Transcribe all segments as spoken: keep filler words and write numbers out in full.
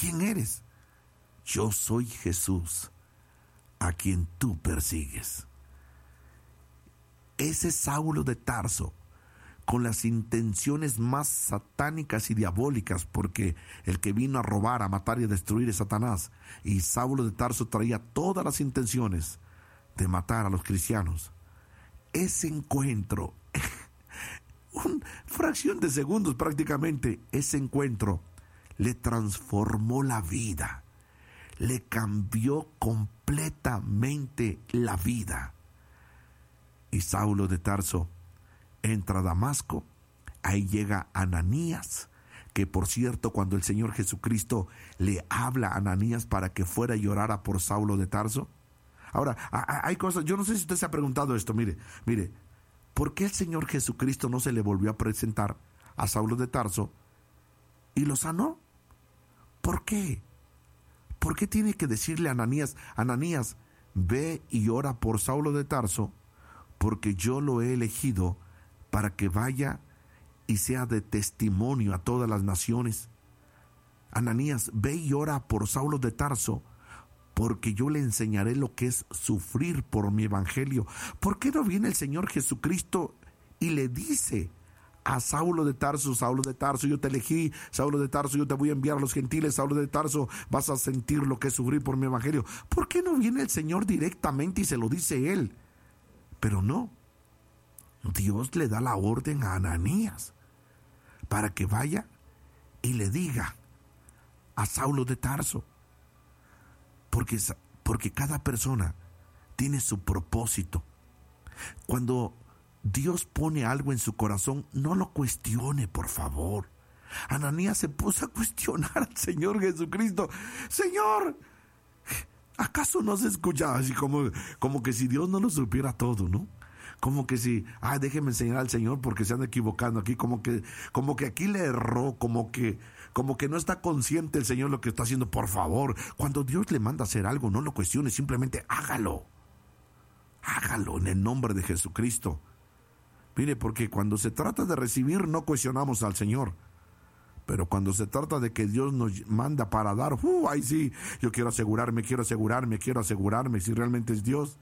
¿quién eres? Yo soy Jesús, a quien tú persigues. Ese Saulo de Tarso, con las intenciones más satánicas y diabólicas, porque el que vino a robar, a matar y a destruir es Satanás, y Saulo de Tarso traía todas las intenciones de matar a los cristianos. Ese encuentro, una fracción de segundos prácticamente, ese encuentro le transformó la vida, le cambió completamente la vida. Y Saulo de Tarso entra a Damasco, ahí llega Ananías, que por cierto, cuando el Señor Jesucristo le habla a Ananías para que fuera y orara por Saulo de Tarso. Ahora, hay cosas, yo no sé si usted se ha preguntado esto, mire, mire, ¿por qué el Señor Jesucristo no se le volvió a presentar a Saulo de Tarso y lo sanó? ¿Por qué? ¿Por qué tiene que decirle a Ananías, Ananías, ve y ora por Saulo de Tarso, porque yo lo he elegido para que vaya y sea de testimonio a todas las naciones? Ananías, ve y ora por Saulo de Tarso, porque yo le enseñaré lo que es sufrir por mi evangelio. ¿Por qué no viene el Señor Jesucristo y le dice a Saulo de Tarso, Saulo de Tarso, yo te elegí, Saulo de Tarso, yo te voy a enviar a los gentiles, Saulo de Tarso, vas a sentir lo que es sufrir por mi evangelio? ¿Por qué no viene el Señor directamente y se lo dice él? Pero no, Dios le da la orden a Ananías para que vaya y le diga a Saulo de Tarso, porque, porque cada persona tiene su propósito. Cuando Dios pone algo en su corazón, no lo cuestione, por favor. Ananías se puso a cuestionar al Señor Jesucristo. Señor, ¿acaso no se escucha? Así como, como que si Dios no lo supiera todo, ¿no? Como que si, ah, déjeme enseñar al Señor porque se anda equivocando aquí, como que, como que aquí le erró, como que, como que no está consciente el Señor lo que está haciendo. Por favor, cuando Dios le manda a hacer algo, no lo cuestione, simplemente hágalo. Hágalo en el nombre de Jesucristo. Mire, porque cuando se trata de recibir, no cuestionamos al Señor. Pero cuando se trata de que Dios nos manda para dar, uh, ahí sí, yo quiero asegurarme, quiero asegurarme, quiero asegurarme si realmente es Dios.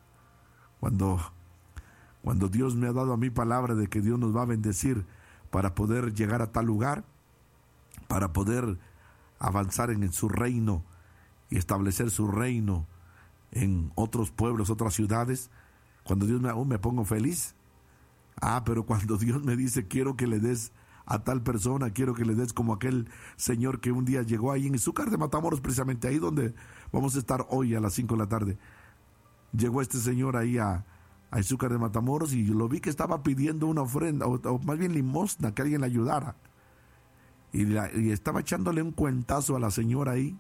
Cuando, cuando Dios me ha dado a mí palabra de que Dios nos va a bendecir para poder llegar a tal lugar, para poder avanzar en, en su reino y establecer su reino en otros pueblos, otras ciudades, cuando Dios me, oh, me pongo feliz. Ah, pero cuando Dios me dice, quiero que le des a tal persona, quiero que le des como aquel señor que un día llegó ahí en Izúcar de Matamoros, precisamente ahí donde vamos a estar hoy a las cinco de la tarde. Llegó este señor ahí a, a Izúcar de Matamoros y lo vi que estaba pidiendo una ofrenda, o, o más bien limosna, que alguien le ayudara. Y, la, y estaba echándole un cuentazo a la señora ahí.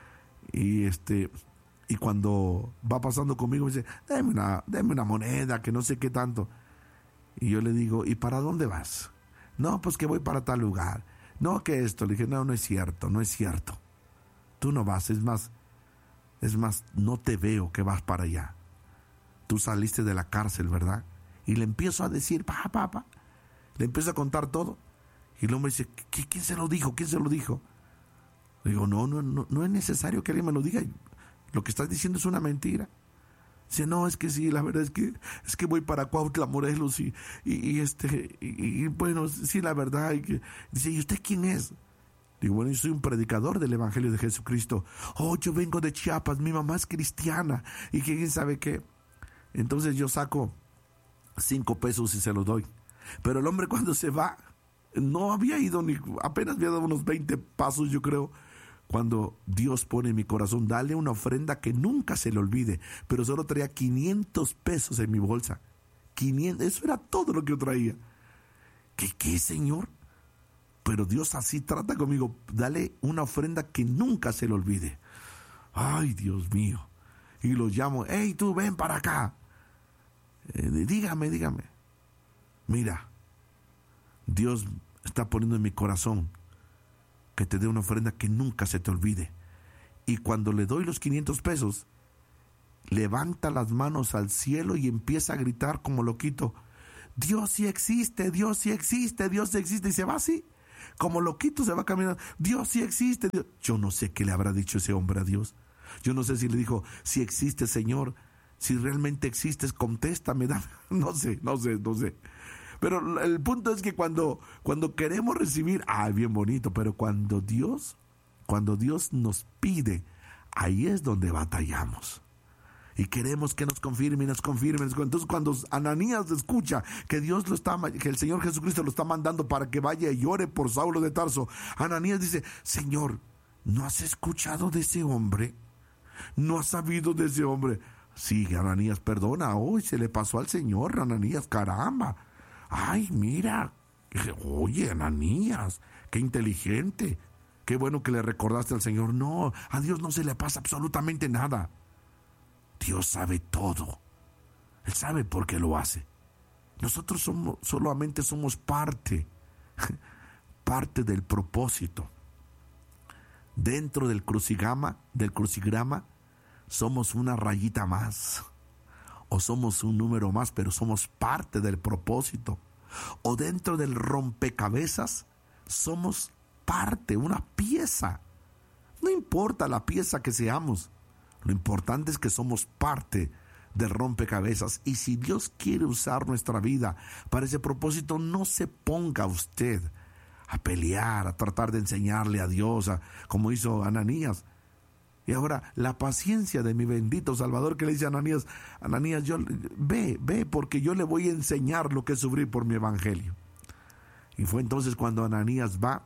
Y este... Y cuando va pasando conmigo me dice, deme una, deme una moneda, que no sé qué tanto. Y yo le digo, ¿y para dónde vas? No, pues que voy para tal lugar. No, que esto. Le dije, no, no es cierto, no es cierto. Tú no vas, es más, es más, no te veo que vas para allá. Tú saliste de la cárcel, ¿verdad? Y le empiezo a decir, pa, pa, pa. Le empiezo a contar todo. Y el hombre dice, ¿Qué, ¿quién se lo dijo? ¿Quién se lo dijo? Le digo, no, no, no, no es necesario que alguien me lo diga. Lo que estás diciendo es una mentira. Dice, no, es que sí, la verdad es que es que voy para Cuautla, Morelos y, y, y este y, y bueno, sí, la verdad. Y que, dice, ¿y usted quién es? Digo, bueno, yo soy un predicador del Evangelio de Jesucristo. Oh, yo vengo de Chiapas, mi mamá es cristiana y que quién sabe qué. Entonces yo saco cinco pesos y se los doy. Pero el hombre cuando se va, no había ido ni, apenas había dado unos veinte pasos, yo creo. Cuando Dios pone en mi corazón, dale una ofrenda que nunca se le olvide. Pero solo traía quinientos pesos en mi bolsa. quinientos, eso era todo lo que yo traía. ¿Qué, qué, Señor? Pero Dios así trata conmigo. Dale una ofrenda que nunca se le olvide. Ay, Dios mío. Y los llamo, hey, tú ven para acá. Eh, dígame, dígame. Mira, Dios está poniendo en mi corazón que te dé una ofrenda que nunca se te olvide. Y cuando le doy los quinientos pesos, levanta las manos al cielo y empieza a gritar como loquito, Dios sí existe, Dios sí existe, Dios sí existe. Y se va así. Como loquito se va caminando. Dios sí existe. Dios. Yo no sé qué le habrá dicho ese hombre a Dios. Yo no sé si le dijo, si existe, Señor, si realmente existes, contéstame. Dame. No sé, no sé, no sé. Pero el punto es que cuando, cuando queremos recibir, ah, bien bonito, pero cuando Dios, cuando Dios nos pide, ahí es donde batallamos. Y queremos que nos confirme, nos confirme. Entonces cuando Ananías escucha que Dios lo está, que el Señor Jesucristo lo está mandando para que vaya y ore por Saulo de Tarso, Ananías dice, Señor, ¿no has escuchado de ese hombre? ¿No has sabido de ese hombre? Sí, Ananías, perdona, hoy se le pasó al Señor, Ananías, caramba. Ay, mira, oye, Ananías, qué inteligente, qué bueno que le recordaste al Señor. No, a Dios no se le pasa absolutamente nada. Dios sabe todo. Él sabe por qué lo hace. Nosotros somos, solamente somos parte, parte del propósito. Dentro del crucigrama, del crucigrama, somos una rayita más. O somos un número más, pero somos parte del propósito. O dentro del rompecabezas, somos parte, una pieza. No importa la pieza que seamos. Lo importante es que somos parte del rompecabezas. Y si Dios quiere usar nuestra vida para ese propósito, no se ponga usted a pelear, a tratar de enseñarle a Dios, a, como hizo Ananías. Y ahora, la paciencia de mi bendito Salvador, que le dice a Ananías, Ananías, yo, ve, ve, porque yo le voy a enseñar lo que es sufrir por mi evangelio. Y fue entonces cuando Ananías va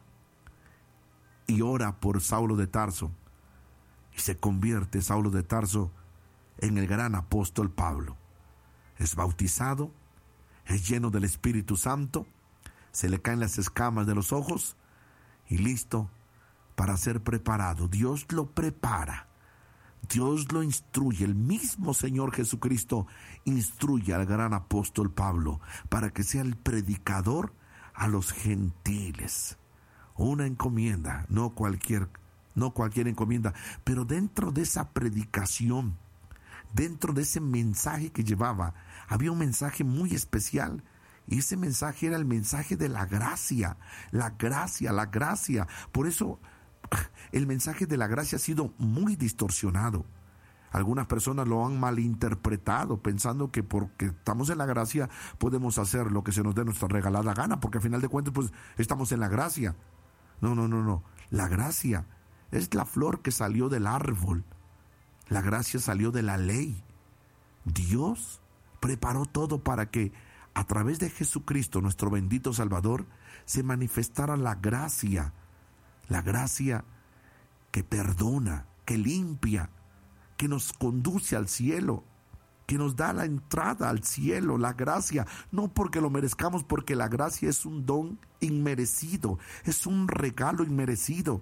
y ora por Saulo de Tarso. Y se convierte Saulo de Tarso en el gran apóstol Pablo. Es bautizado, es lleno del Espíritu Santo, se le caen las escamas de los ojos y listo para ser preparado. Dios lo prepara, Dios lo instruye. El mismo Señor Jesucristo instruye al gran apóstol Pablo para que sea el predicador a los gentiles. Una encomienda, no cualquier, no cualquier encomienda, pero dentro de esa predicación, dentro de ese mensaje que llevaba, había un mensaje muy especial. Y ese mensaje era el mensaje de la gracia, la gracia, la gracia. Por eso el mensaje de la gracia ha sido muy distorsionado. Algunas personas lo han malinterpretado, pensando que porque estamos en la gracia podemos hacer lo que se nos dé nuestra regalada gana, porque al final de cuentas pues estamos en la gracia. No, no, no, no. La gracia es la flor que salió del árbol. La gracia salió de la ley. Dios preparó todo para que a través de Jesucristo, nuestro bendito Salvador, se manifestara la gracia, la gracia que perdona, que limpia, que nos conduce al cielo, que nos da la entrada al cielo, la gracia, no porque lo merezcamos, porque la gracia es un don inmerecido, es un regalo inmerecido.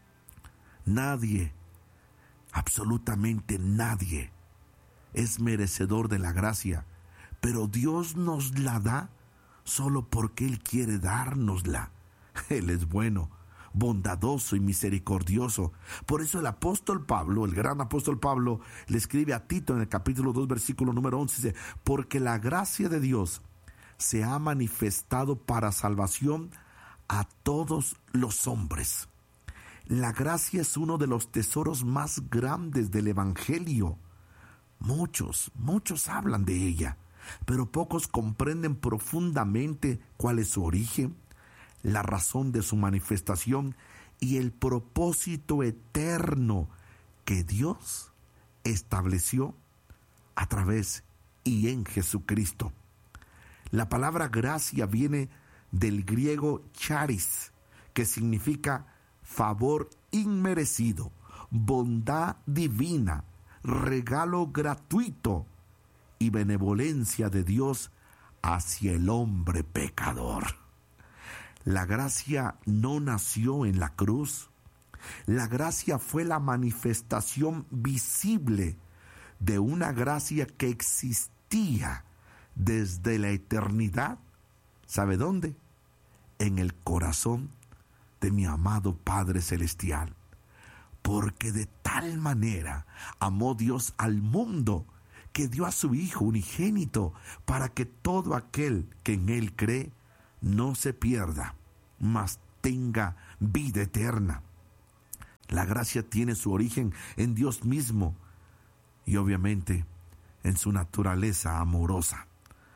Nadie, absolutamente nadie, es merecedor de la gracia, pero Dios nos la da solo porque Él quiere dárnosla. Él es bueno, bondadoso y misericordioso. Por eso el apóstol Pablo, el gran apóstol Pablo, le escribe a Tito en el capítulo dos, versículo número once, dice, porque la gracia de Dios se ha manifestado para salvación a todos los hombres. La gracia es uno de los tesoros más grandes del Evangelio. Muchos, muchos hablan de ella, pero pocos comprenden profundamente cuál es su origen, la razón de su manifestación y el propósito eterno que Dios estableció a través y en Jesucristo. La palabra gracia viene del griego charis, que significa favor inmerecido, bondad divina, regalo gratuito y benevolencia de Dios hacia el hombre pecador. La gracia no nació en la cruz. La gracia fue la manifestación visible de una gracia que existía desde la eternidad. ¿Sabe dónde? En el corazón de mi amado Padre Celestial. Porque de tal manera amó Dios al mundo, que dio a su Hijo unigénito, para que todo aquel que en Él cree no se pierda, mas tenga vida eterna. La gracia tiene su origen en Dios mismo y obviamente en su naturaleza amorosa.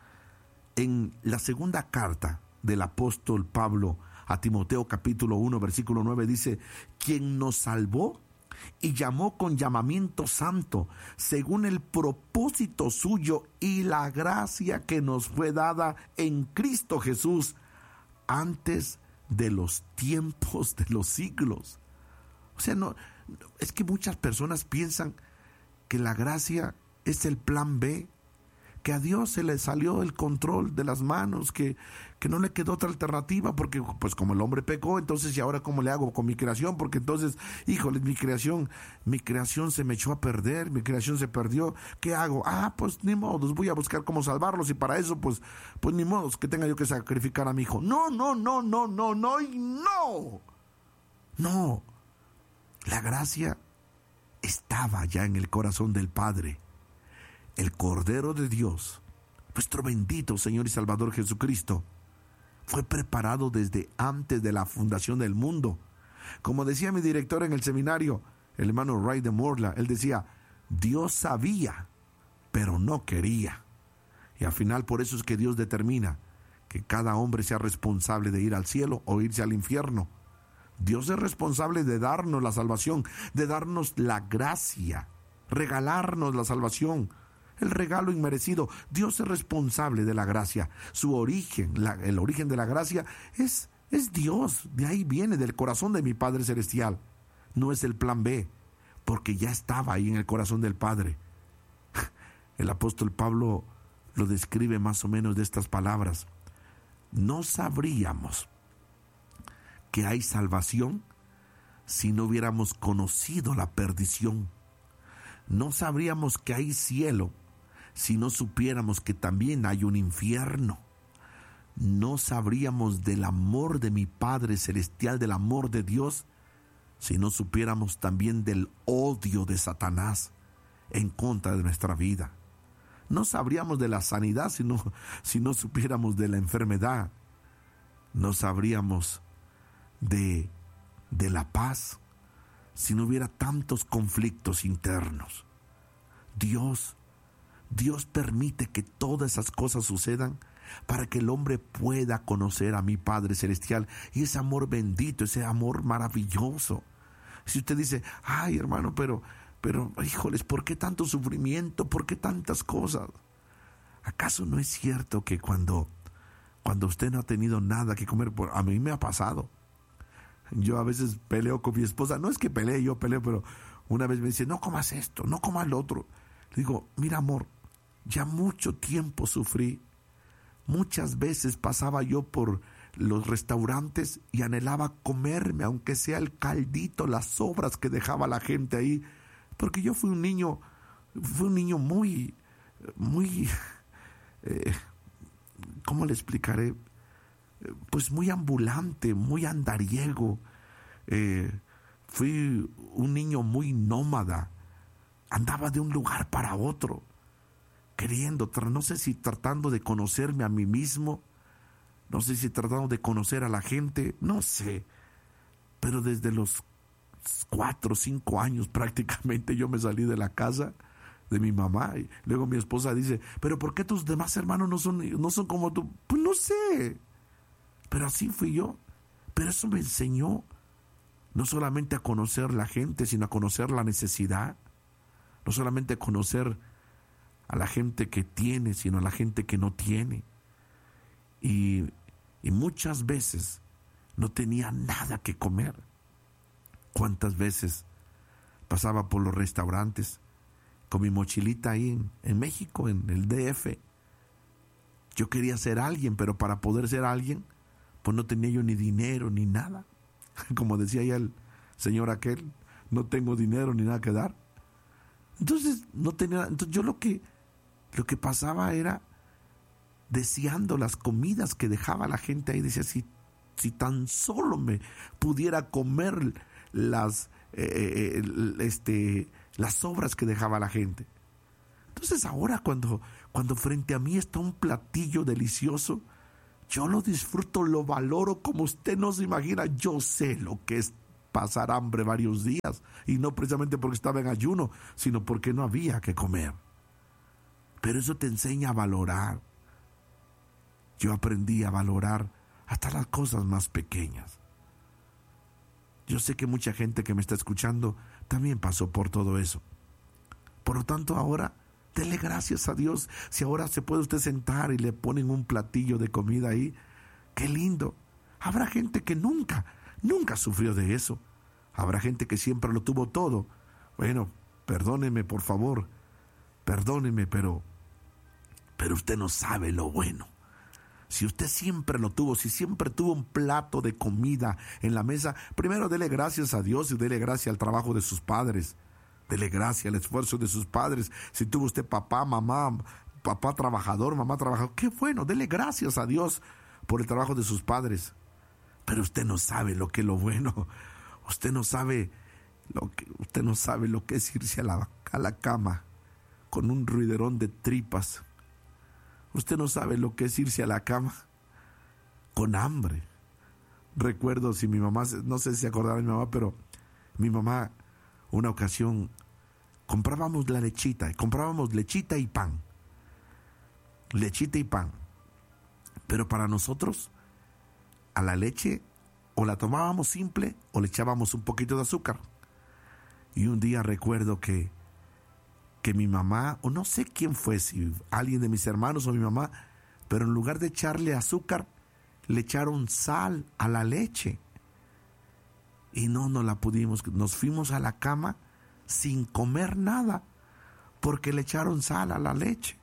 En la segunda carta del apóstol Pablo a Timoteo, capítulo uno, versículo nueve, dice: quien nos salvó y llamó con llamamiento santo, según el propósito suyo y la gracia que nos fue dada en Cristo Jesús antes de los tiempos de los siglos. O sea, no, es que muchas personas piensan que la gracia es el plan B, que a Dios se le salió el control de las manos, que, que no le quedó otra alternativa, porque pues como el hombre pecó, entonces, ¿y ahora cómo le hago con mi creación? Porque entonces, híjole, mi creación, mi creación se me echó a perder, mi creación se perdió, ¿qué hago? Ah, pues ni modo, voy a buscar cómo salvarlos, y para eso, pues, pues ni modo, que tenga yo que sacrificar a mi hijo. No, no, no, no, no, no, y no, no. La gracia estaba ya en el corazón del Padre. El Cordero de Dios, nuestro bendito Señor y Salvador Jesucristo, fue preparado desde antes de la fundación del mundo. Como decía mi director en el seminario, el hermano Ray de Morla, él decía: Dios sabía, pero no quería. Y al final por eso es que Dios determina que cada hombre sea responsable de ir al cielo o irse al infierno. Dios es responsable de darnos la salvación, de darnos la gracia, regalarnos la salvación, el regalo inmerecido. Dios es responsable de la gracia. Su origen, la, el origen de la gracia es, es Dios. De ahí viene, del corazón de mi Padre Celestial. No es el plan B, porque ya estaba ahí en el corazón del Padre. El apóstol Pablo lo describe más o menos de estas palabras: no sabríamos que hay salvación si no hubiéramos conocido la perdición. No sabríamos que hay cielo si no supiéramos que también hay un infierno. No sabríamos del amor de mi Padre Celestial, del amor de Dios, si no supiéramos también del odio de Satanás en contra de nuestra vida. No sabríamos de la sanidad si no, si no supiéramos de la enfermedad. No sabríamos de, de la paz si no hubiera tantos conflictos internos. Dios, Dios permite que todas esas cosas sucedan para que el hombre pueda conocer a mi Padre Celestial y ese amor bendito, ese amor maravilloso. Si usted dice: ay, hermano, pero, pero, híjoles, ¿por qué tanto sufrimiento? ¿Por qué tantas cosas? ¿Acaso no es cierto que cuando, cuando usted no ha tenido nada que comer? A mí me ha pasado. Yo a veces peleo con mi esposa. No es que pelee, yo peleo, pero una vez me dice: no comas esto, no comas lo otro. Le digo: mira, amor, ya mucho tiempo sufrí. Muchas veces pasaba yo por los restaurantes y anhelaba comerme, aunque sea el caldito, las sobras que dejaba la gente ahí. Porque yo fui un niño, fui un niño muy, muy, eh, ¿cómo le explicaré? Pues muy ambulante, muy andariego. Eh, fui un niño muy nómada. Andaba de un lugar para otro, queriendo, no sé si tratando de conocerme a mí mismo, no sé si tratando de conocer a la gente, no sé. Pero desde los cuatro o cinco años prácticamente yo me salí de la casa de mi mamá. Y luego mi esposa dice: pero ¿por qué tus demás hermanos no son, no son como tú? Pues no sé. Pero así fui yo. Pero eso me enseñó no solamente a conocer la gente, sino a conocer la necesidad. No solamente a conocer a la gente que tiene, sino a la gente que no tiene. Y, y muchas veces no tenía nada que comer. ¿Cuántas veces pasaba por los restaurantes con mi mochilita ahí en, en México, en el D F? Yo quería ser alguien, pero para poder ser alguien, pues no tenía yo ni dinero ni nada. Como decía ya el señor aquel: no tengo dinero ni nada que dar. Entonces no tenía. Entonces yo lo que lo que pasaba era deseando las comidas que dejaba la gente ahí. Decía: si, si tan solo me pudiera comer las eh, este las sobras que dejaba la gente. Entonces ahora cuando, cuando frente a mí está un platillo delicioso, Yo lo disfruto, lo valoro como usted no se imagina. Yo sé lo que es pasar hambre varios días, y no precisamente porque estaba en ayuno, sino porque no había que comer. Pero eso te enseña a valorar. Yo aprendí a valorar hasta las cosas más pequeñas. Yo sé que mucha gente que me está escuchando también pasó por todo eso. Por lo tanto, ahora dele gracias a Dios. Si ahora se puede usted sentar y le ponen un platillo de comida ahí, qué lindo. Habrá gente que nunca, nunca sufrió de eso. Habrá gente que siempre lo tuvo todo. Bueno, perdóneme, por favor. Perdóneme, pero, pero usted no sabe lo bueno. Si usted siempre lo tuvo, si siempre tuvo un plato de comida en la mesa, primero dele gracias a Dios y dele gracias al trabajo de sus padres. Dele gracias al esfuerzo de sus padres. Si tuvo usted papá, mamá, papá trabajador, mamá trabajador, qué bueno, dele gracias a Dios por el trabajo de sus padres. Pero usted no sabe lo que es lo bueno. Usted no sabe lo que, usted no sabe lo que es irse a la, a la cama con un ruiderón de tripas. Usted no sabe lo que es irse a la cama con hambre. Recuerdo, si mi mamá, no sé si se acordará de mi mamá, pero mi mamá, una ocasión, comprábamos la lechita, comprábamos lechita y pan. Lechita y pan. Pero para nosotros, a la leche, o la tomábamos simple, o le echábamos un poquito de azúcar. Y un día recuerdo que que mi mamá, o no sé quién fue, si alguien de mis hermanos o mi mamá, pero en lugar de echarle azúcar, le echaron sal a la leche. Y no nos la pudimos, nos fuimos a la cama sin comer nada, porque le echaron sal a la leche.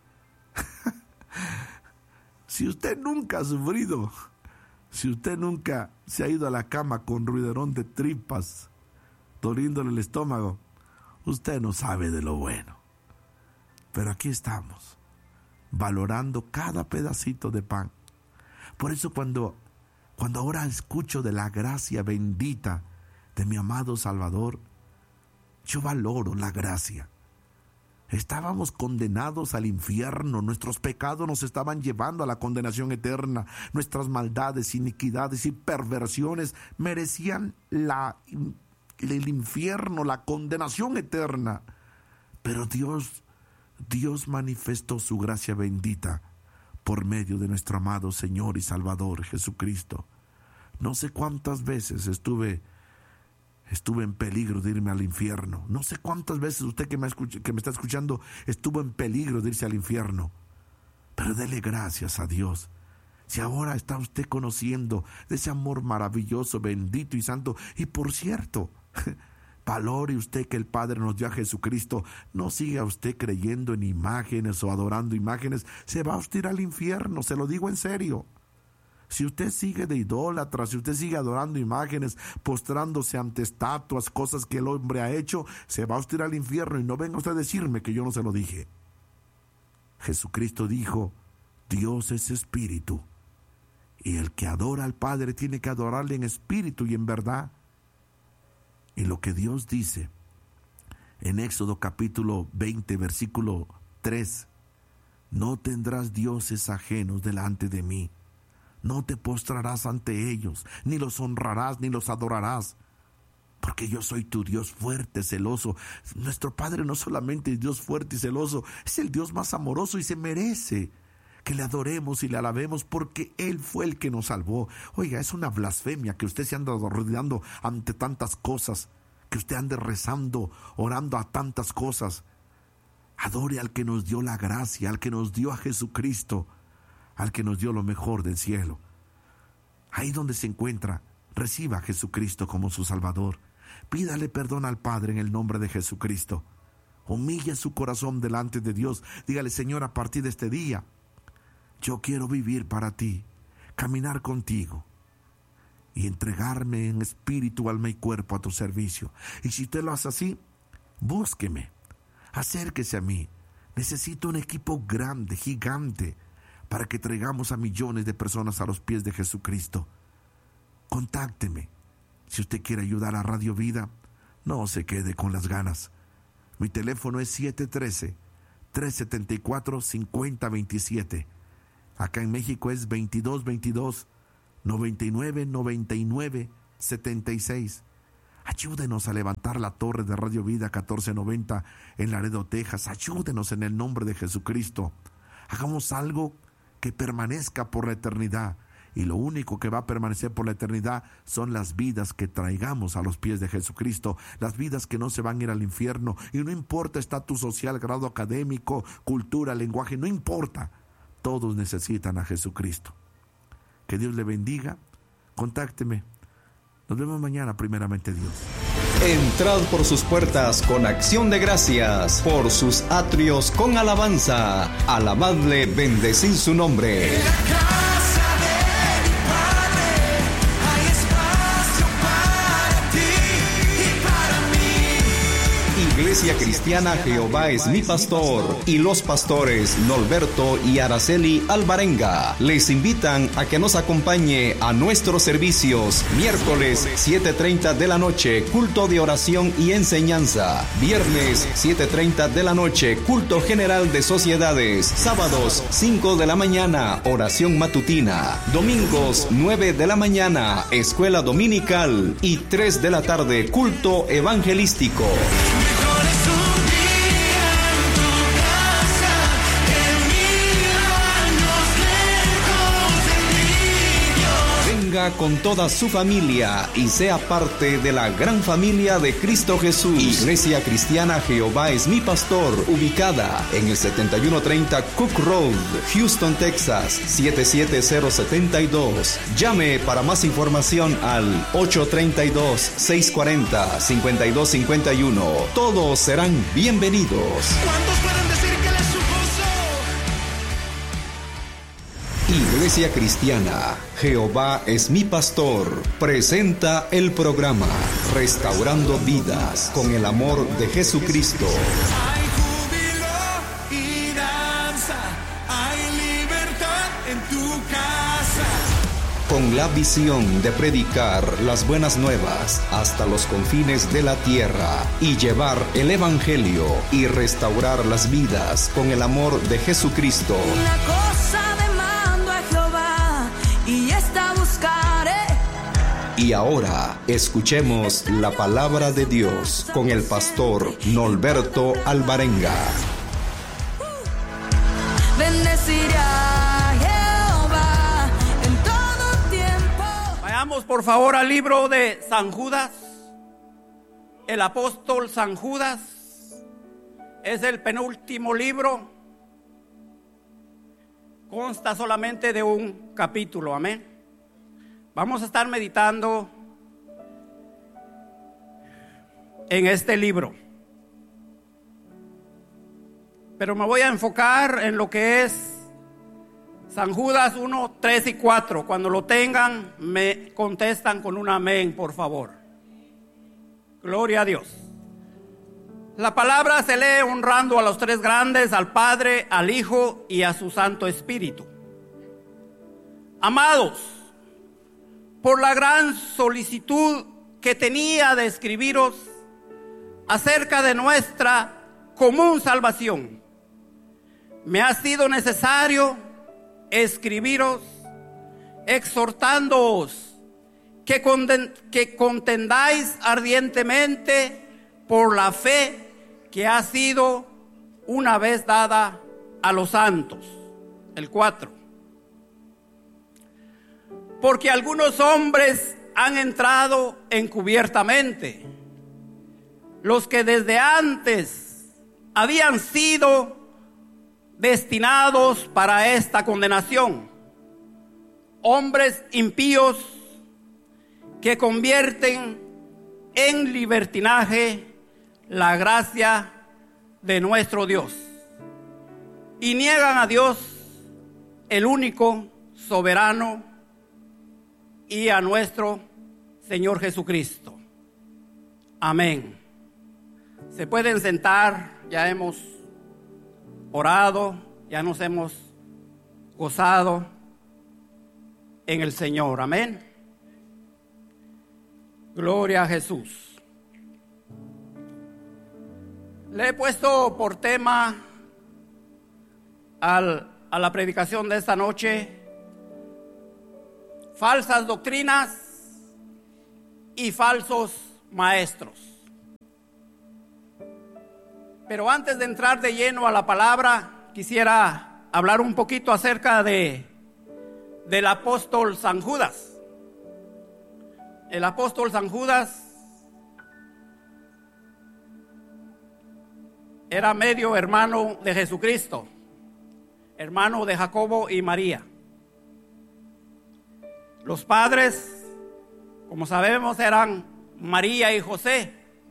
Si usted nunca ha sufrido, si usted nunca se ha ido a la cama con ruiderón de tripas, doliéndole el estómago, usted no sabe de lo bueno. Pero aquí estamos, valorando cada pedacito de pan. Por eso cuando, cuando ahora escucho de la gracia bendita de mi amado Salvador, yo valoro la gracia. Estábamos condenados al infierno, nuestros pecados nos estaban llevando a la condenación eterna, nuestras maldades, iniquidades y perversiones merecían la el infierno, la condenación eterna. Pero Dios, Dios manifestó su gracia bendita por medio de nuestro amado Señor y Salvador Jesucristo. No sé cuántas veces estuve, estuve en peligro de irme al infierno. No sé cuántas veces usted que me, escucha, que me está escuchando estuvo en peligro de irse al infierno. Pero dele gracias a Dios. Si ahora está usted conociendo de ese amor maravilloso, bendito y santo, y por cierto, valore usted que el Padre nos dio a Jesucristo. No siga usted creyendo en imágenes o adorando imágenes. Se va a usted al infierno, se lo digo en serio. Si usted sigue de idólatra, si usted sigue adorando imágenes, postrándose ante estatuas, cosas que el hombre ha hecho, se va a usted al infierno. Y no venga usted a decirme que yo no se lo dije. Jesucristo dijo, Dios es espíritu, y el que adora al Padre tiene que adorarle en espíritu y en verdad. Y lo que Dios dice en Éxodo capítulo veinte, versículo tres, no tendrás dioses ajenos delante de mí, no te postrarás ante ellos, ni los honrarás, ni los adorarás, porque yo soy tu Dios fuerte, celoso. Nuestro Padre no solamente es Dios fuerte y celoso, es el Dios más amoroso y se merece que le adoremos y le alabemos porque Él fue el que nos salvó. Oiga, es una blasfemia que usted se ande rodeando ante tantas cosas, que usted ande rezando, orando a tantas cosas. Adore al que nos dio la gracia, al que nos dio a Jesucristo, al que nos dio lo mejor del cielo. Ahí donde se encuentra, reciba a Jesucristo como su Salvador. Pídale perdón al Padre en el nombre de Jesucristo. Humille su corazón delante de Dios. Dígale, Señor, a partir de este día, yo quiero vivir para ti, caminar contigo y entregarme en espíritu, alma y cuerpo a tu servicio. Y si usted lo hace así, búsqueme, acérquese a mí. Necesito un equipo grande, gigante, para que traigamos a millones de personas a los pies de Jesucristo. Contácteme. Si usted quiere ayudar a Radio Vida, no se quede con las ganas. Mi teléfono es siete uno tres, tres siete cuatro, cinco cero dos siete. Acá en México es veintidós veintidós noventa y nueve noventa y nueve setenta y seis. Ayúdenos a levantar la torre de Radio Vida catorce noventa en Laredo, Texas. Ayúdenos en el nombre de Jesucristo. Hagamos algo que permanezca por la eternidad. Y lo único que va a permanecer por la eternidad son las vidas que traigamos a los pies de Jesucristo, las vidas que no se van a ir al infierno. Y no importa estatus social, grado académico, cultura, lenguaje, no importa. Todos necesitan a Jesucristo. Que Dios le bendiga. Contácteme. Nos vemos mañana, primeramente Dios. Entrad por sus puertas con acción de gracias, por sus atrios con alabanza. Alabadle, bendecid su nombre. Iglesia Cristiana Jehová es mi pastor y los pastores Norberto y Araceli Alvarenga les invitan a que nos acompañe a nuestros servicios miércoles siete treinta de la noche, culto de oración y enseñanza; viernes siete treinta de la noche, culto general de sociedades; sábados cinco de la mañana, oración matutina; domingos nueve de la mañana, escuela dominical; y tres de la tarde, culto evangelístico. Con toda su familia y sea parte de la gran familia de Cristo Jesús. Iglesia Cristiana Jehová es mi pastor, ubicada en el setenta y uno treinta Cook Road, Houston, Texas siete siete cero siete dos. Llame para más información al ocho tres dos, seis cuatro cero, cinco dos cinco uno. Todos serán bienvenidos. ¿Cuántos pueden decir que Él es su gozo? Iglesia Cristiana Jehová es mi pastor presenta el programa Restaurando Vidas con el amor de Jesucristo. Hay júbilo y danza, hay libertad en tu casa. Con la visión de predicar las buenas nuevas hasta los confines de la tierra y llevar el evangelio y restaurar las vidas con el amor de Jesucristo. Una cosa demando a Jehová y esta buscaré. Y ahora escuchemos la palabra de Dios con el pastor Norberto Alvarenga. Bendeciré a Jehová en todo tiempo. Vayamos por favor al libro de San Judas. El apóstol San Judas es el penúltimo libro. Consta solamente de un capítulo, amén. Vamos a estar meditando en este libro, pero me voy a enfocar en lo que es San Judas uno, tres y cuatro. Cuando lo tengan, me contestan con un amén, por favor. Gloria a Dios. La palabra se lee honrando a los tres grandes, al Padre, al Hijo y a su Santo Espíritu. Amados, por la gran solicitud que tenía de escribiros acerca de nuestra común salvación, me ha sido necesario escribiros exhortándoos que, conden- que contendáis ardientemente por la fe que ha sido una vez dada a los santos. El cuatro. Porque algunos hombres han entrado encubiertamente, los que desde antes habían sido destinados para esta condenación, hombres impíos que convierten en libertinaje la gracia de nuestro Dios y niegan a Dios, el único soberano, y a nuestro Señor Jesucristo. Amén. Se pueden sentar, ya hemos orado, ya nos hemos gozado en el Señor. Amén. Gloria a Jesús. Le he puesto por tema al a la predicación de esta noche: falsas doctrinas y falsos maestros. Pero antes de entrar de lleno a la palabra, quisiera hablar un poquito acerca de del apóstol San Judas. El apóstol San Judas era medio hermano de Jesucristo, hermano de Jacobo y María. Los padres, como sabemos, eran María y José,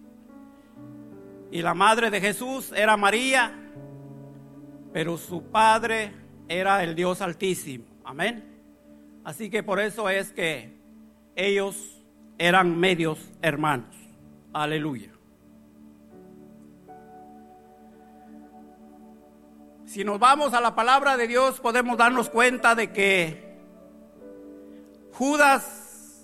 y la madre de Jesús era María, pero su padre era el Dios Altísimo. Amén. Así que por eso es que ellos eran medios hermanos. Aleluya. Si nos vamos a la palabra de Dios, podemos darnos cuenta de que Judas,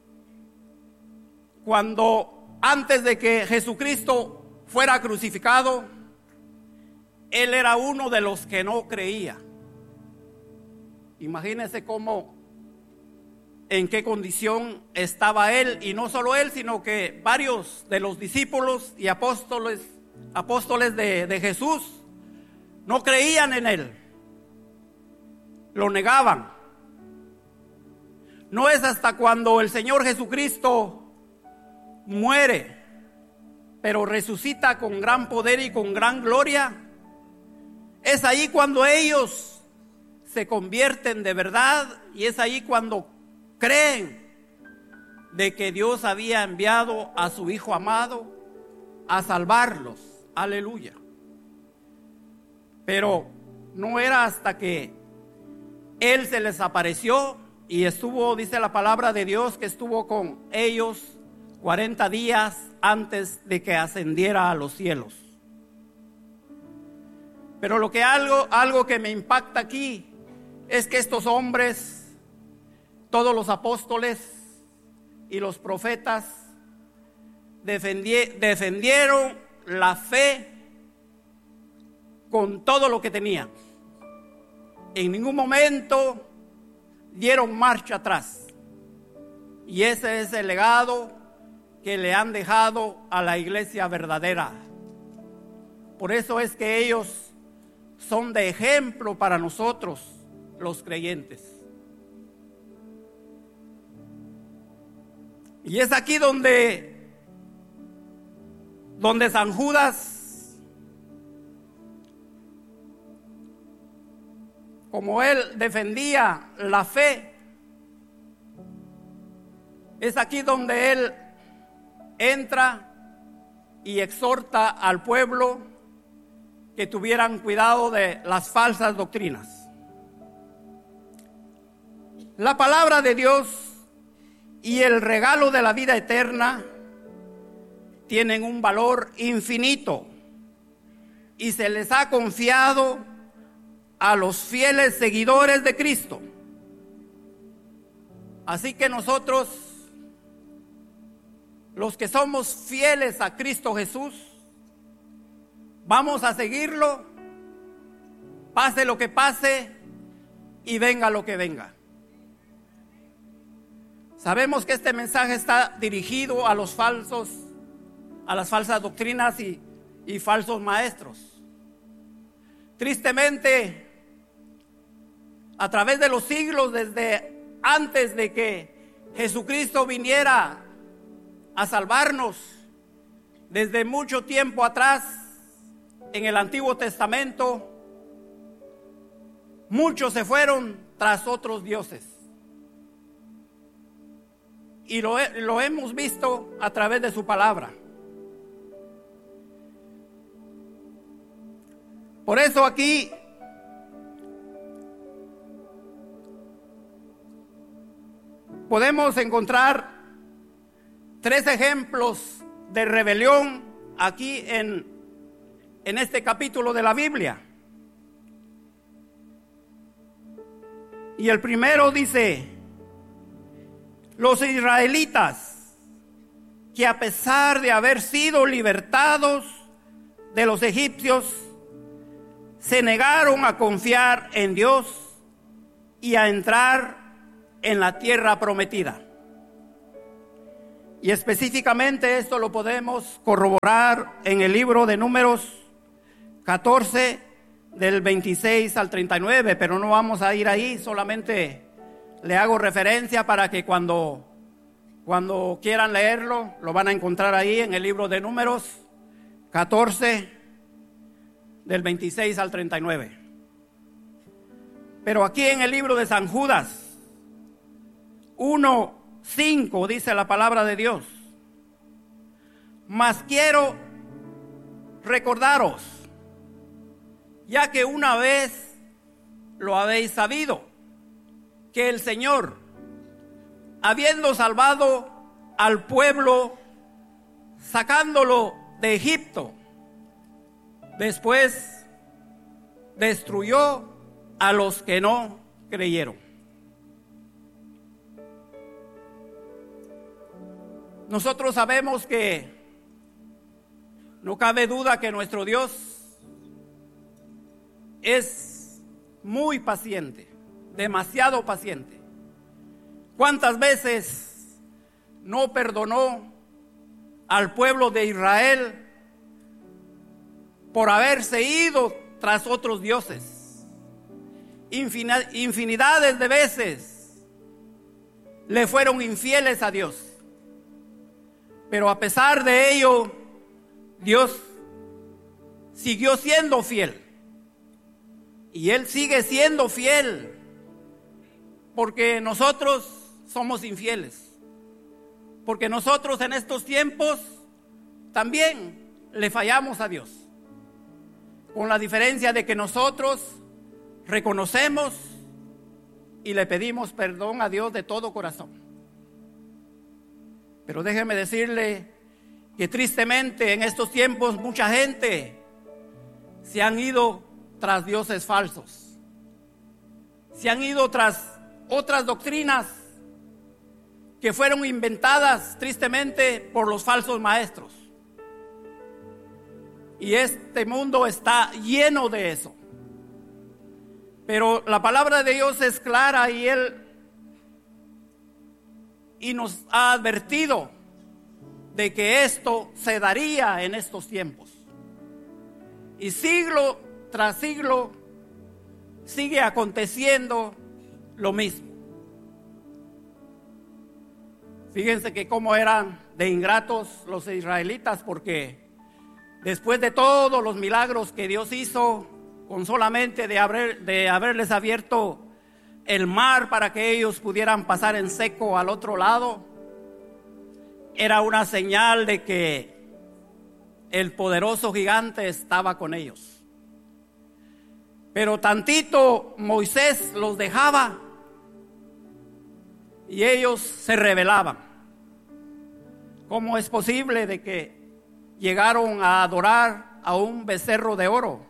cuando antes de que Jesucristo fuera crucificado, él era uno de los que no creía. Imagínense cómo, en qué condición estaba él, y no solo él, sino que varios de los discípulos y apóstoles, apóstoles de, de Jesús no creían en él, lo negaban. No es hasta cuando el Señor Jesucristo muere, pero resucita con gran poder y con gran gloria, es ahí cuando ellos se convierten de verdad, y es ahí cuando creen de que Dios había enviado a su Hijo amado a salvarlos. Aleluya. Pero no era hasta que Él se les apareció y estuvo, dice la palabra de Dios, que estuvo con ellos cuarenta días antes de que ascendiera a los cielos. Pero lo que algo, algo que me impacta aquí es que estos hombres, todos los apóstoles y los profetas, defendi- defendieron la fe con todo lo que tenían. En ningún momento dieron marcha atrás. Y ese es el legado que le han dejado a la iglesia verdadera. Por eso es que ellos son de ejemplo para nosotros, los creyentes. Y es aquí donde, donde San Judas, como él defendía la fe, es aquí donde él entra y exhorta al pueblo que tuvieran cuidado de las falsas doctrinas. La palabra de Dios y el regalo de la vida eterna tienen un valor infinito y se les ha confiado a los fieles seguidores de Cristo. Así que nosotros, los que somos fieles a Cristo Jesús, vamos a seguirlo, pase lo que pase y venga lo que venga. Sabemos que este mensaje está dirigido a los falsos, a las falsas doctrinas y, y falsos maestros. Tristemente, a través de los siglos, desde antes de que Jesucristo viniera a salvarnos, desde mucho tiempo atrás, en el Antiguo Testamento, muchos se fueron tras otros dioses. Y lo, lo hemos visto a través de su palabra. Por eso aquí podemos encontrar tres ejemplos de rebelión aquí en, en este capítulo de la Biblia. Y el primero dice: los israelitas, que a pesar de haber sido libertados de los egipcios, se negaron a confiar en Dios y a entrar en la tierra prometida. Y específicamente esto lo podemos corroborar en el libro de Números catorce, del veintiséis al treinta y nueve, pero no vamos a ir ahí, solamente le hago referencia para que cuando, cuando quieran leerlo, lo van a encontrar ahí en el libro de Números catorce, del veintiséis al treinta y nueve. Pero aquí en el libro de San Judas uno, cinco dice la palabra de Dios: mas quiero recordaros, ya que una vez lo habéis sabido, que el Señor, habiendo salvado al pueblo, sacándolo de Egipto, después destruyó a los que no creyeron. Nosotros sabemos que no cabe duda que nuestro Dios es muy paciente, demasiado paciente. ¿Cuántas veces no perdonó al pueblo de Israel por haberse ido tras otros dioses? Infinidades de veces le fueron infieles a Dios. Pero a pesar de ello, Dios siguió siendo fiel. Y Él sigue siendo fiel, porque nosotros somos infieles. Porque nosotros en estos tiempos también le fallamos a Dios. Con la diferencia de que nosotros reconocemos y le pedimos perdón a Dios de todo corazón. Pero déjeme decirle que tristemente en estos tiempos mucha gente se han ido tras dioses falsos. Se han ido tras otras doctrinas que fueron inventadas tristemente por los falsos maestros. Y este mundo está lleno de eso. Pero la palabra de Dios es clara y Él y nos ha advertido de que esto se daría en estos tiempos. Y siglo tras siglo sigue aconteciendo lo mismo. Fíjense que cómo eran de ingratos los israelitas, porque después de todos los milagros que Dios hizo, con solamente de, haber, de haberles abierto el mar para que ellos pudieran pasar en seco al otro lado, era una señal de que el poderoso gigante estaba con ellos. Pero tantito Moisés los dejaba y ellos se rebelaban. ¿Cómo es posible de que llegaron a adorar a un becerro de oro?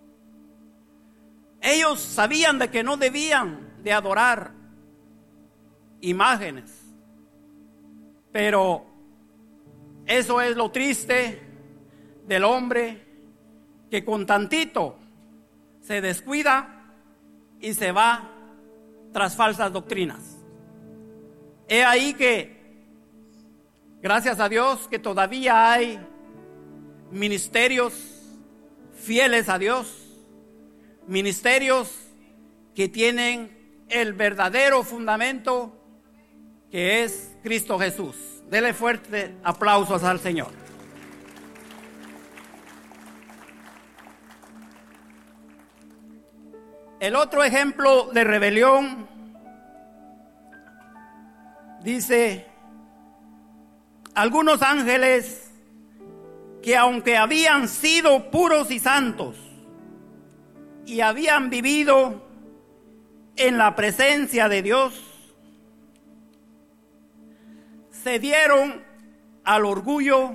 Ellos sabían de que no debían de adorar imágenes, pero eso es lo triste del hombre, que con tantito se descuida y se va tras falsas doctrinas. He ahí que, gracias a Dios, que todavía hay ministerios fieles a Dios, ministerios que tienen el verdadero fundamento, que es Cristo Jesús. Dele fuerte aplausos al Señor. El otro ejemplo de rebelión dice: algunos ángeles que, aunque habían sido puros y santos y habían vivido en la presencia de Dios, se dieron al orgullo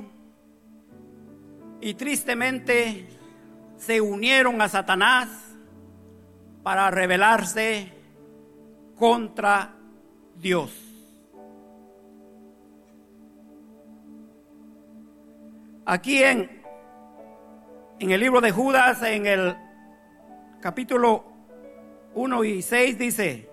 y tristemente se unieron a Satanás para rebelarse contra Dios. Aquí en, en el libro de Judas, en el capítulo uno y seis dice: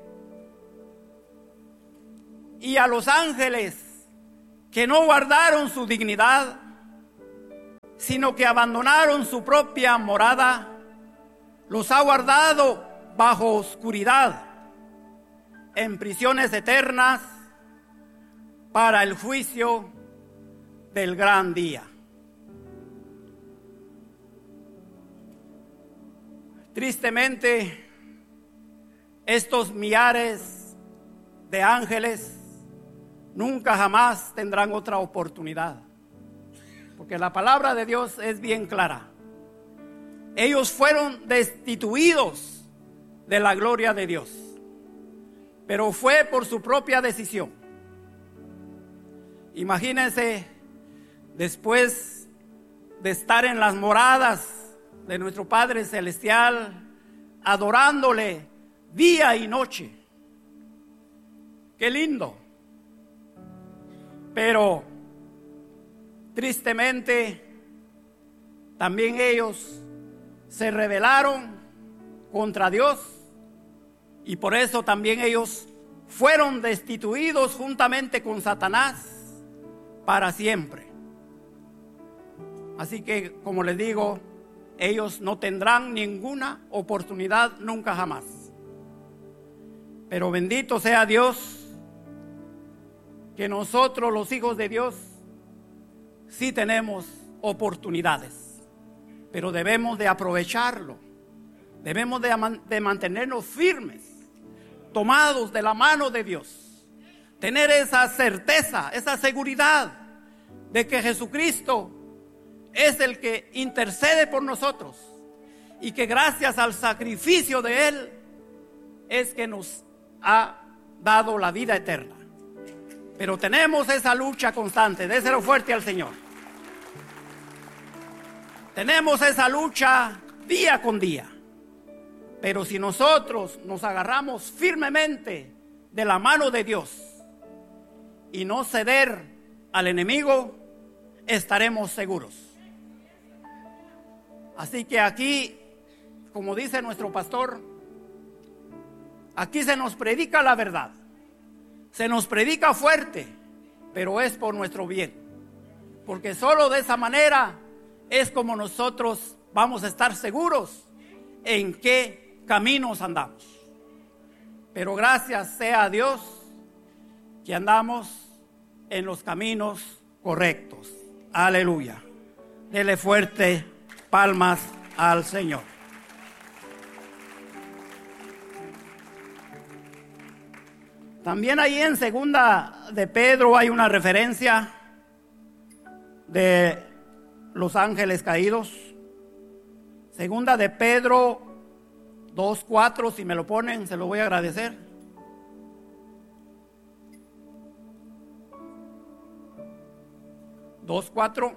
y a los ángeles que no guardaron su dignidad, sino que abandonaron su propia morada, los ha guardado bajo oscuridad, en prisiones eternas, para el juicio del gran día. Tristemente, estos millares de ángeles nunca jamás tendrán otra oportunidad, porque la palabra de Dios es bien clara. Ellos fueron destituidos de la gloria de Dios, pero fue por su propia decisión. Imagínense, después de estar en las moradas de nuestro Padre Celestial, adorándole día y noche. Qué lindo. Pero tristemente también ellos se rebelaron contra Dios, y por eso también ellos fueron destituidos juntamente con Satanás para siempre. Así que, como les digo, ellos no tendrán ninguna oportunidad nunca jamás. Pero bendito sea Dios, que nosotros, los hijos de Dios, sí tenemos oportunidades, pero debemos de aprovecharlo. Debemos de, de mantenernos firmes, tomados de la mano de Dios, tener esa certeza, esa seguridad de que Jesucristo es el que intercede por nosotros, y que gracias al sacrificio de Él es que nos ha dado la vida eterna. Pero tenemos esa lucha constante. Déselo fuerte al Señor. Tenemos esa lucha día con día. Pero si nosotros nos agarramos firmemente de la mano de Dios y no ceder al enemigo, estaremos seguros. Así que aquí, como dice nuestro pastor, aquí se nos predica la verdad, se nos predica fuerte, pero es por nuestro bien, porque solo de esa manera es como nosotros vamos a estar seguros en qué caminos andamos. Pero gracias sea a Dios que andamos en los caminos correctos. Aleluya. Dele fuerte palmas al Señor. También ahí en segunda de Pedro hay una referencia de los ángeles caídos. Segunda de Pedro dos cuatro, si me lo ponen, se lo voy a agradecer. dos cuatro.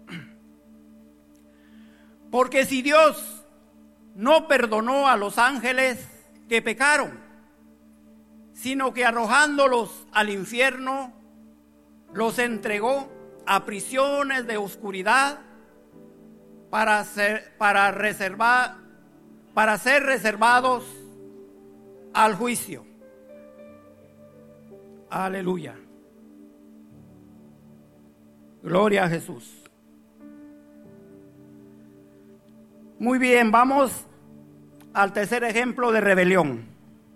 Porque si Dios no perdonó a los ángeles que pecaron, sino que arrojándolos al infierno, los entregó a prisiones de oscuridad para ser, para reservar, para ser reservados al juicio. Aleluya. Gloria a Jesús. Muy bien, vamos al tercer ejemplo de rebelión.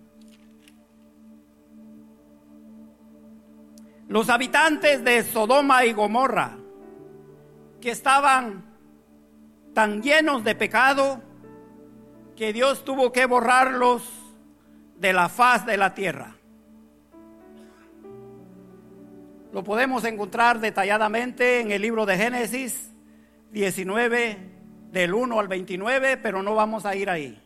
Los habitantes de Sodoma y Gomorra, que estaban tan llenos de pecado que Dios tuvo que borrarlos de la faz de la tierra. Lo podemos encontrar detalladamente en el libro de Génesis diecinueve, del uno al veintinueve, pero no vamos a ir ahí.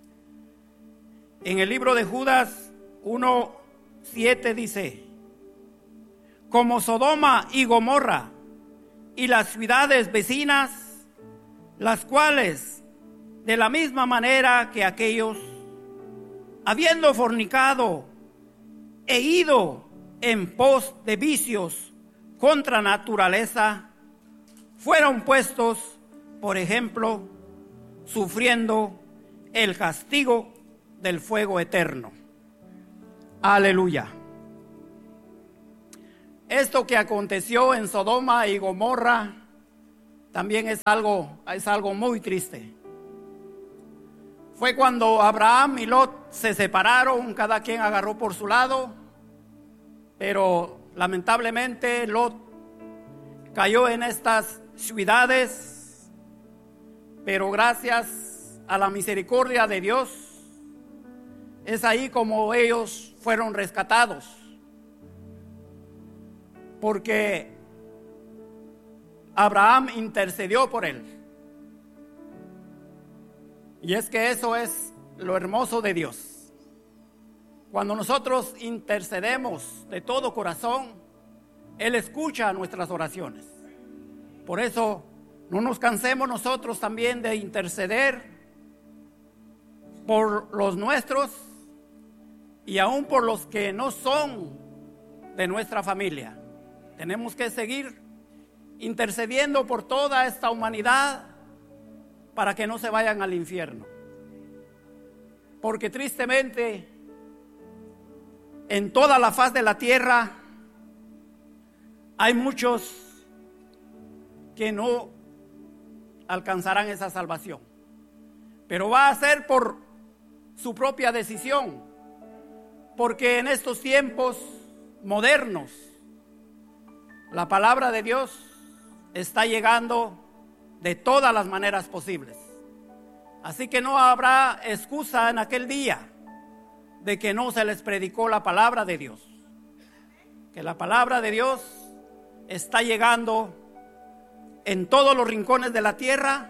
En el libro de Judas uno siete dice: como Sodoma y Gomorra y las ciudades vecinas, las cuales de la misma manera que aquellos, habiendo fornicado e ido en pos de vicios contra naturaleza, fueron puestos, por ejemplo, sufriendo el castigo del fuego eterno. Aleluya. Esto que aconteció en Sodoma y Gomorra también es algo, es algo muy triste. Fue cuando Abraham y Lot se separaron, cada quien agarró por su lado, pero lamentablemente Lot cayó en estas ciudades, pero gracias a la misericordia de Dios, es ahí como ellos fueron rescatados. Porque Abraham intercedió por él. Y es que eso es lo hermoso de Dios. Cuando nosotros intercedemos de todo corazón, Él escucha nuestras oraciones. Por eso no nos cansemos nosotros también de interceder por los nuestros y aún por los que no son de nuestra familia. Tenemos que seguir intercediendo por toda esta humanidad para que no se vayan al infierno. Porque tristemente, en toda la faz de la tierra hay muchos que no alcanzarán esa salvación. Pero va a ser por su propia decisión. Porque en estos tiempos modernos, la palabra de Dios está llegando de todas las maneras posibles. Así que no habrá excusa en aquel día de que no se les predicó la palabra de Dios. Que la palabra de Dios está llegando en todos los rincones de la tierra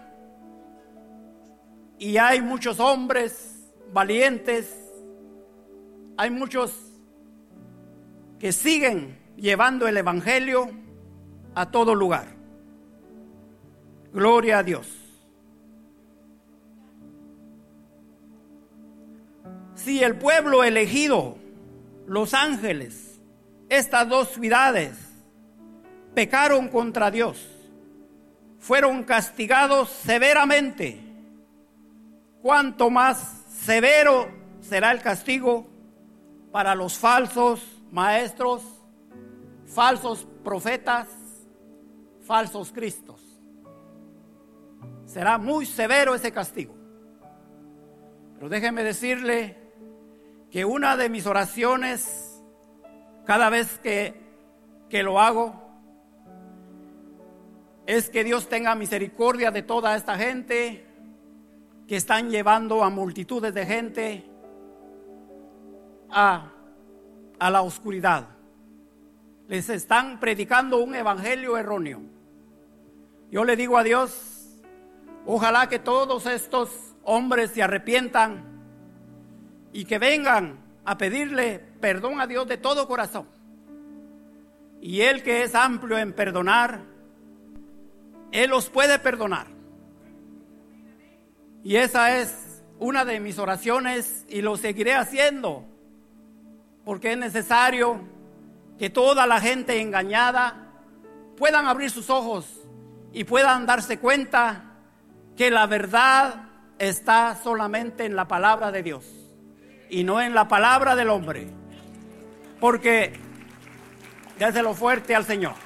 y hay muchos hombres valientes, hay muchos que siguen llevando el evangelio a todo lugar. Gloria a Dios. Si el pueblo elegido, los ángeles, estas dos ciudades, pecaron contra Dios, fueron castigados severamente, ¿cuánto más severo será el castigo para los falsos maestros, falsos profetas, falsos cristos? Será muy severo ese castigo. Pero déjeme decirle que una de mis oraciones, cada vez que, que lo hago, es que Dios tenga misericordia de toda esta gente que están llevando a multitudes de gente a, a la oscuridad. Les están predicando un evangelio erróneo. Yo le digo a Dios, ojalá que todos estos hombres se arrepientan y que vengan a pedirle perdón a Dios de todo corazón. Y Él, que es amplio en perdonar, Él los puede perdonar. Y esa es una de mis oraciones y lo seguiré haciendo, porque es necesario que toda la gente engañada puedan abrir sus ojos y puedan darse cuenta que la verdad está solamente en la palabra de Dios y no en la palabra del hombre. Porque, déselo fuerte al Señor.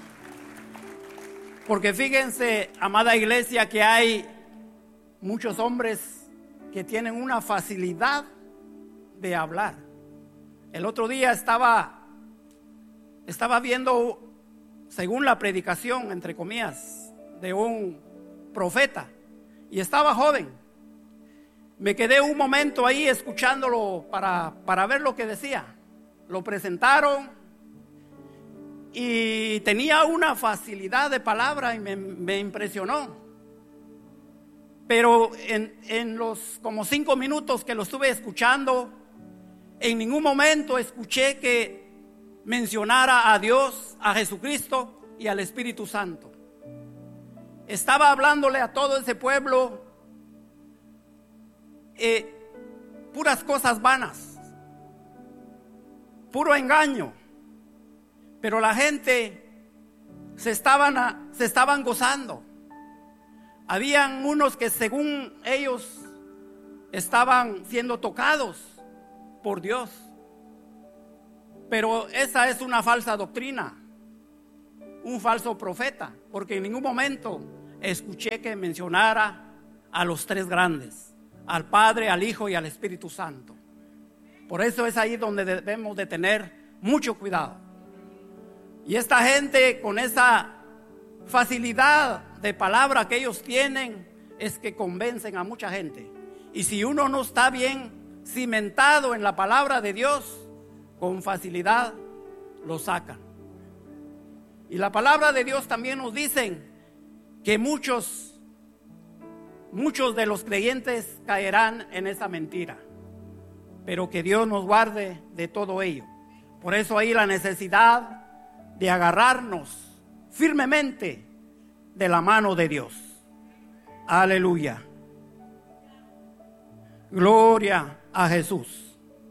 Porque fíjense, amada iglesia, que hay muchos hombres que tienen una facilidad de hablar. El otro día estaba Estaba viendo, según la predicación, entre comillas, de un profeta, y estaba joven. Me quedé un momento ahí escuchándolo para, para ver lo que decía. Lo presentaron y tenía una facilidad de palabra y me, me impresionó. Pero en, en los como cinco minutos que lo estuve escuchando, en ningún momento escuché que mencionara a Dios, a Jesucristo y al Espíritu Santo. Estaba hablándole a todo ese pueblo eh, puras cosas vanas, puro engaño. Pero la gente se estaban, a, se estaban gozando. Habían unos que según ellos estaban siendo tocados por Dios. Pero esa es una falsa doctrina, un falso profeta, porque en ningún momento escuché que mencionara a los tres grandes, al Padre, al Hijo y al Espíritu Santo. Por eso es ahí donde debemos de tener mucho cuidado. Y esta gente, con esa facilidad de palabra que ellos tienen, es que convencen a mucha gente. Y si uno no está bien cimentado en la palabra de Dios, con facilidad lo sacan. Y la palabra de Dios también nos dice que muchos, muchos de los creyentes caerán en esa mentira, pero que Dios nos guarde de todo ello. Por eso hay la necesidad de agarrarnos firmemente de la mano de Dios. Aleluya. Gloria a Jesús.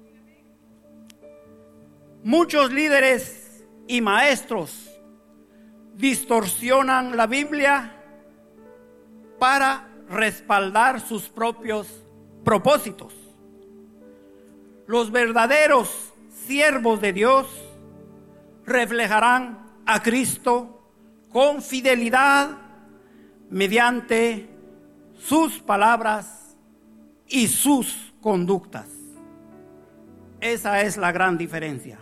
Muchos líderes y maestros distorsionan la Biblia para respaldar sus propios propósitos. Los verdaderos siervos de Dios reflejarán a Cristo con fidelidad mediante sus palabras y sus conductas. Esa es la gran diferencia.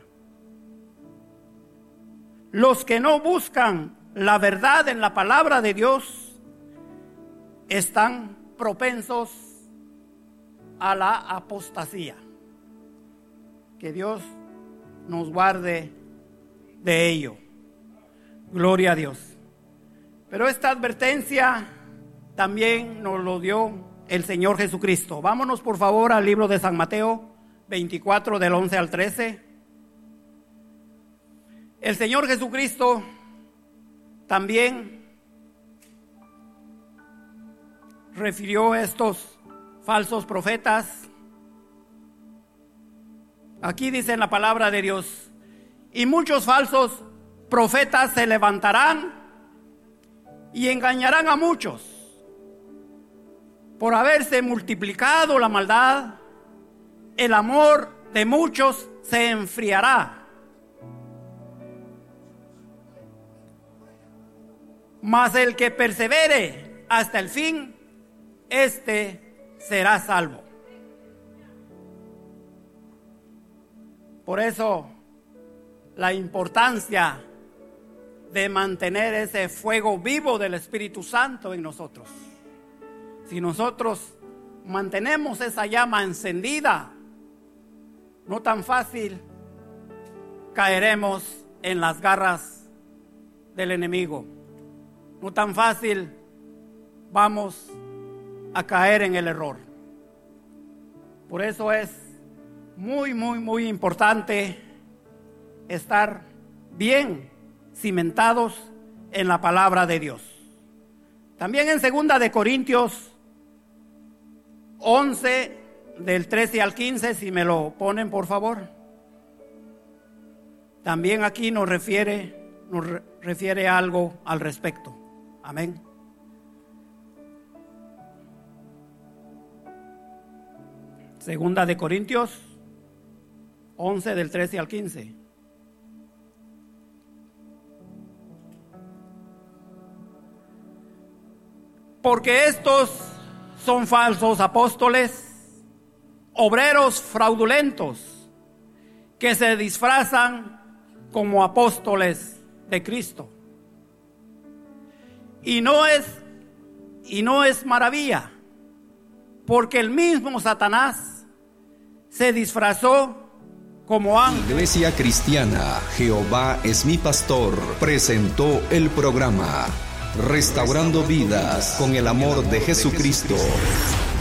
Los que no buscan la verdad en la palabra de Dios están propensos a la apostasía. Que Dios nos guarde de ello. Gloria a Dios. Pero esta advertencia también nos lo dio el Señor Jesucristo. Vámonos por favor al libro de San Mateo veinticuatro, del once al trece. El Señor Jesucristo también refirió a estos falsos profetas. Aquí dice en la palabra de Dios: y muchos falsos profetas se levantarán y engañarán a muchos. Por haberse multiplicado la maldad, el amor de muchos se enfriará. Mas el que persevere hasta el fin, este será salvo. Por eso, la importancia de mantener ese fuego vivo del Espíritu Santo en nosotros. Si nosotros mantenemos esa llama encendida, no tan fácil caeremos en las garras del enemigo. No tan fácil vamos a caer en el error. Por eso es muy, muy, muy importante estar bien cimentados en la palabra de Dios. También en segunda de Corintios once, del trece al quince, si me lo ponen por favor. También aquí nos refiere, nos re- refiere algo al respecto. Amén. Segunda de Corintios once, del trece al quince. Porque estos son falsos apóstoles, obreros fraudulentos, que se disfrazan como apóstoles de Cristo. Y no es, y no es maravilla, porque el mismo Satanás se disfrazó como ángel. Iglesia Cristiana Jehová es mi pastor presentó el programa Restaurando Vidas con el amor de Jesucristo.